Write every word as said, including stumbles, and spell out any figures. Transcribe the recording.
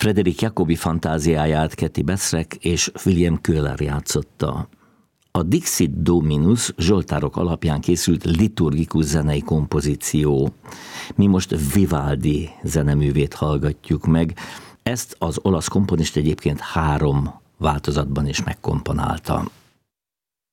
Frédéric Jacobi fantáziáját Katy Besrek és William Köhler játszotta. A Dixit Dominus zsoltárok alapján készült liturgikus zenei kompozíció. Mi most Vivaldi zeneművét hallgatjuk meg. Ezt az olasz komponist egyébként három változatban is megkomponálta.